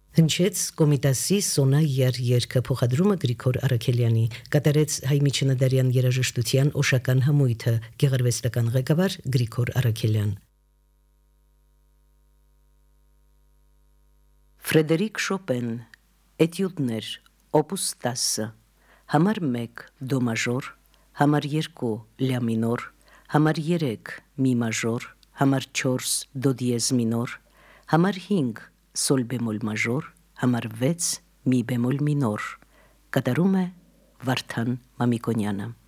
Հնչեց Կոմիտասի Սոնա երգը փոխադրումը Գրիգոր Արաքելյանի, կատարեց Հայ Միջնադարյան երաժշտության օշական համույթը, գեղարվեստական ղեկավար Գրիգոր Արաքելյան։ Ֆրեդերիկ Շոպեն, Էտյուդներ, Օպուս 10, համար 1 դո մաժոր, համար 2 լյա մինոր, համար 3 մի մաժոր, համար 4 դո դիեզ մինոր, համար 5 սոլ բեմոլ մաժոր, համար 6 մի բեմոլ մինոր, կատարում է Վարդան Մամիկոնյանը։